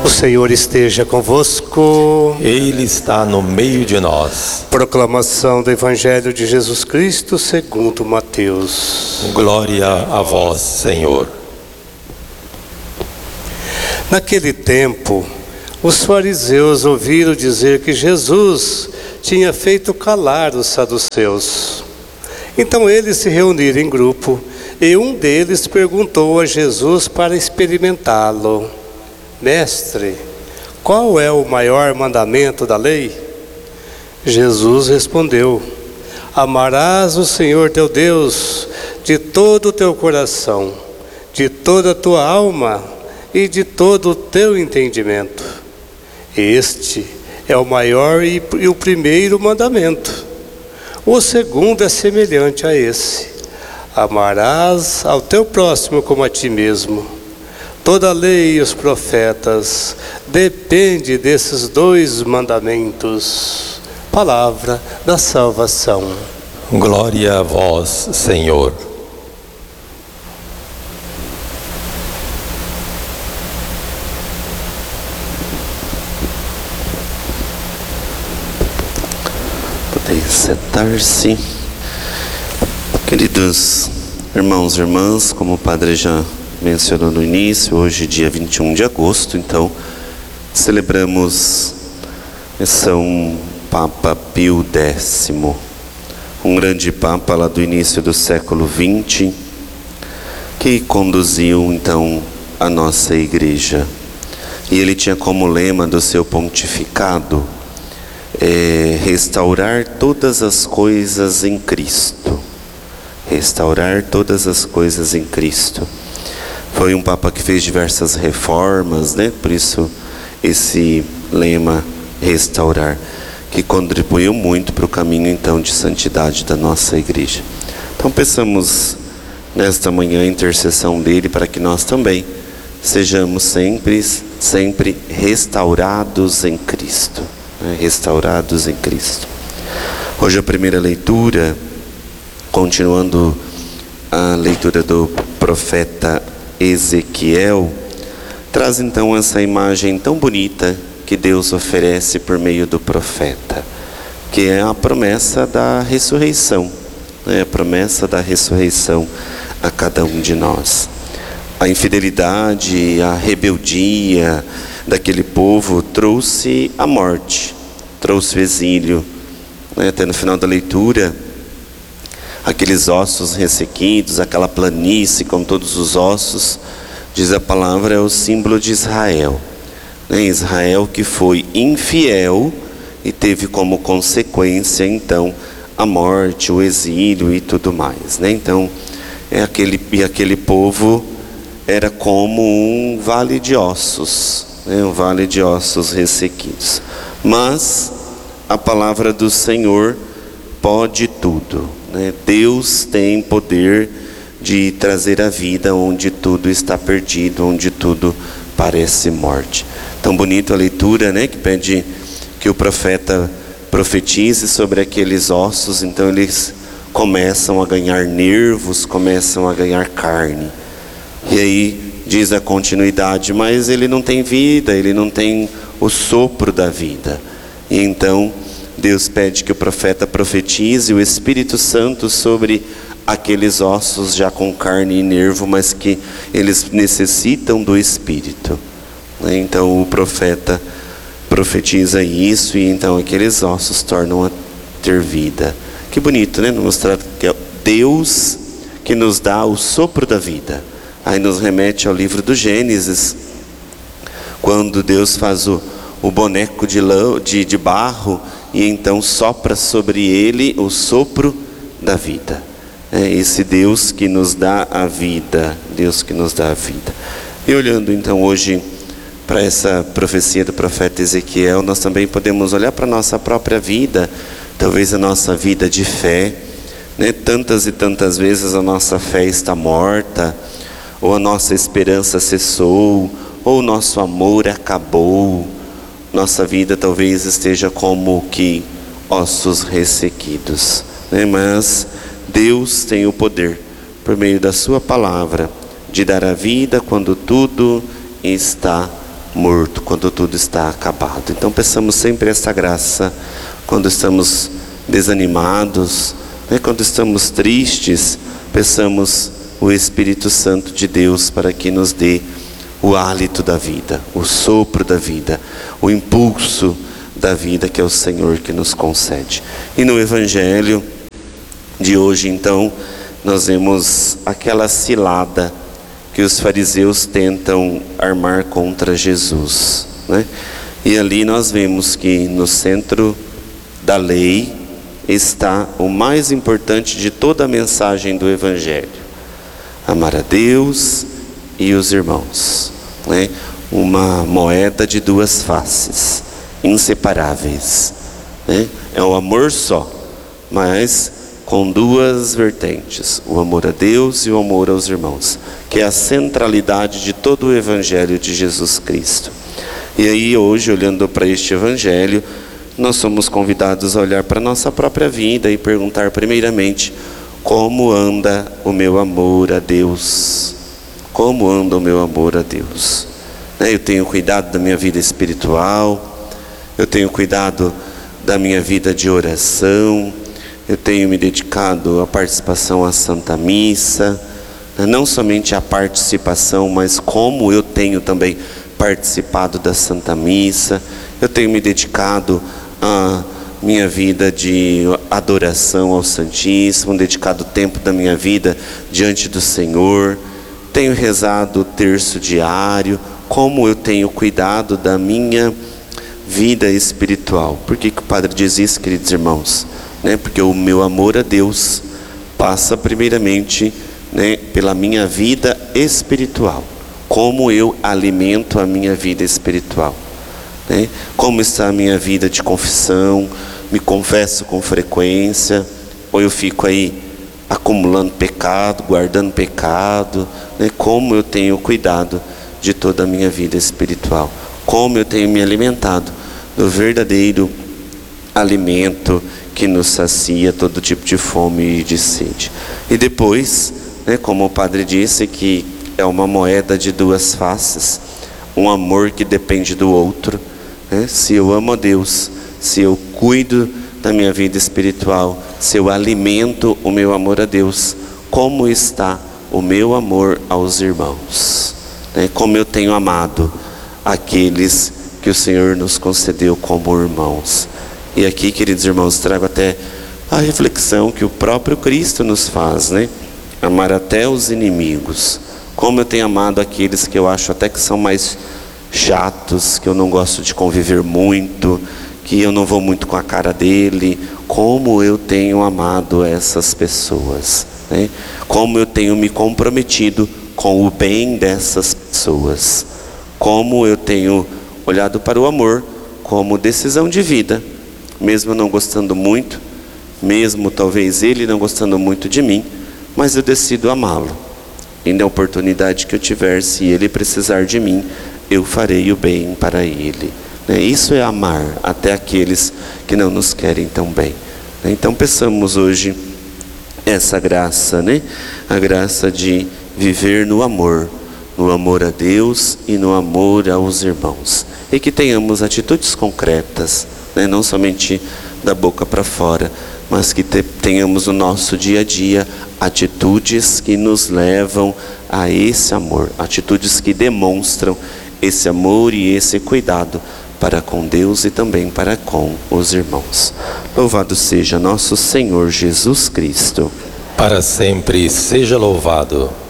O Senhor esteja convosco. Ele está no meio de nós. Proclamação do Evangelho de Jesus Cristo segundo Mateus. Glória a vós, Senhor. Naquele tempo, os fariseus ouviram dizer que Jesus tinha feito calar os saduceus. Então eles se reuniram em grupo e um deles perguntou a Jesus para experimentá-lo: Mestre, qual é o maior mandamento da lei? Jesus respondeu: Amarás o Senhor teu Deus de todo o teu coração, de toda a tua alma e de todo o teu entendimento. Este é o maior e o primeiro mandamento. O segundo é semelhante a esse: amarás ao teu próximo como a ti mesmo. Toda a lei e os profetas depende desses dois mandamentos. Palavra da salvação. Glória a vós, Senhor. Podem sentar-se. Queridos irmãos e irmãs, como o Padre já mencionou no início, hoje dia 21 de agosto, então celebramos São Papa Pio X, um grande Papa lá do início do século XX, que conduziu então a nossa Igreja. E ele tinha como lema do seu pontificado restaurar todas as coisas em Cristo. Restaurar todas as coisas em Cristo. Foi um Papa que fez diversas reformas, né? Por isso esse lema restaurar, que contribuiu muito para o caminho então de santidade da nossa Igreja. Então peçamos nesta manhã a intercessão dele para que nós também sejamos sempre restaurados em Cristo, né? Restaurados em Cristo. Hoje a primeira leitura, continuando a leitura do profeta Ezequiel, traz então essa imagem tão bonita que Deus oferece por meio do profeta, que é a promessa da ressurreição, né? A promessa da ressurreição a cada um de nós. A infidelidade, a rebeldia daquele povo trouxe a morte, trouxe o exílio, né? Até no final da leitura, aqueles ossos ressequidos, aquela planície com todos os ossos, diz a palavra, é o símbolo de Israel. Israel que foi infiel e teve como consequência então a morte, o exílio e tudo mais, né? Então aquele povo era como um vale de ossos, né? Um vale de ossos ressequidos. Mas a palavra do Senhor pode tudo, né? Deus tem poder de trazer a vida onde tudo está perdido, onde tudo parece morte. Tão bonito a leitura, né? Que pede que o profeta profetize sobre aqueles ossos. Então eles começam a ganhar nervos, começam a ganhar carne. E aí diz a continuidade, mas ele não tem vida, ele não tem o sopro da vida. E então Deus pede que o profeta profetize o Espírito Santo sobre aqueles ossos já com carne e nervo, mas que eles necessitam do Espírito. Então o profeta profetiza isso e então aqueles ossos tornam a ter vida. Que bonito, né? Mostrar que é Deus que nos dá o sopro da vida. Aí nos remete ao livro do Gênesis, quando Deus faz o boneco de barro e então sopra sobre ele o sopro da vida. É esse Deus que nos dá a vida, Deus que nos dá a vida. E olhando então hoje para essa profecia do profeta Ezequiel, nós também podemos olhar para a nossa própria vida, talvez a nossa vida de fé, né? Tantas e tantas vezes a nossa fé está morta, ou a nossa esperança cessou, ou o nosso amor acabou. Nossa vida talvez esteja como que ossos ressequidos, né? Mas Deus tem o poder, por meio da sua palavra, de dar a vida quando tudo está morto, quando tudo está acabado. Então peçamos sempre essa graça quando estamos desanimados, né? Quando estamos tristes, peçamos o Espírito Santo de Deus para que nos dê o hálito da vida, o sopro da vida, o impulso da vida que é o Senhor que nos concede. E no Evangelho de hoje, então, nós vemos aquela cilada que os fariseus tentam armar contra Jesus, né? E ali nós vemos que no centro da lei está o mais importante de toda a mensagem do Evangelho: amar a Deus e os irmãos, né? Uma moeda de duas faces, inseparáveis, né? É o amor só, mas com duas vertentes: o amor a Deus e o amor aos irmãos, que é a centralidade de todo o Evangelho de Jesus Cristo. E aí hoje, olhando para este Evangelho, nós somos convidados a olhar para a nossa própria vida e perguntar primeiramente: como anda o meu amor a Deus? Como anda o meu amor a Deus? Eu tenho cuidado da minha vida espiritual, eu tenho cuidado da minha vida de oração, eu tenho me dedicado à participação à Santa Missa, não somente à participação, mas como eu tenho também participado da Santa Missa, eu tenho me dedicado à minha vida de adoração ao Santíssimo, dedicado o tempo da minha vida diante do Senhor, tenho rezado o terço diário, como eu tenho cuidado da minha vida espiritual. Por que o Padre diz isso, queridos irmãos? Porque o meu amor a Deus passa primeiramente, pela minha vida espiritual. Como eu alimento a minha vida espiritual, como está a minha vida de confissão? Me confesso com frequência, ou eu fico aí acumulando pecado, guardando pecado, Como eu tenho cuidado de toda a minha vida espiritual, como eu tenho me alimentado do verdadeiro alimento que nos sacia todo tipo de fome e de sede. E depois, como o Padre disse, que é uma moeda de duas faces, um amor que depende do outro, Se eu amo a Deus, se eu cuido da minha vida espiritual, se eu alimento o meu amor a Deus, como está o meu amor aos irmãos? Como eu tenho amado aqueles que o Senhor nos concedeu como irmãos. E aqui, queridos irmãos, trago até a reflexão que o próprio Cristo nos faz, Amar até os inimigos. Como eu tenho amado aqueles que eu acho até que são mais chatos, que eu não gosto de conviver muito, que eu não vou muito com a cara dele. Como eu tenho amado essas pessoas, Como eu tenho me comprometido com o bem dessas pessoas. Como eu tenho olhado para o amor como decisão de vida, mesmo eu não gostando muito, mesmo talvez ele não gostando muito de mim, mas eu decido amá-lo. E na oportunidade que eu tiver, se ele precisar de mim, eu farei o bem para ele. Isso é amar até aqueles que não nos querem tão bem. Então peçamos hoje essa graça, A graça de viver no amor a Deus e no amor aos irmãos. E que tenhamos atitudes concretas, não somente da boca para fora, mas que tenhamos no nosso dia a dia atitudes que nos levam a esse amor, atitudes que demonstram esse amor e esse cuidado para com Deus e também para com os irmãos. Louvado seja nosso Senhor Jesus Cristo. Para sempre seja louvado.